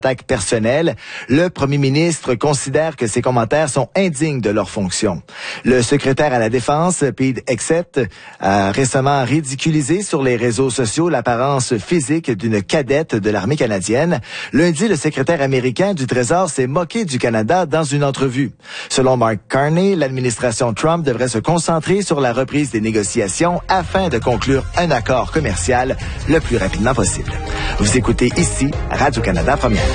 attaque personnelle. Le premier ministre considère que ces commentaires sont indignes de leur fonction. Le secrétaire à la Défense, Pete Hegseth, a récemment ridiculisé sur les réseaux sociaux l'apparence physique d'une cadette de l'armée canadienne. Lundi, le secrétaire américain du Trésor s'est moqué du Canada dans une entrevue. Selon Mark Carney, l'administration Trump devrait se concentrer sur la reprise des négociations afin de conclure un accord commercial le plus rapidement possible. Vous écoutez ici Radio-Canada Première.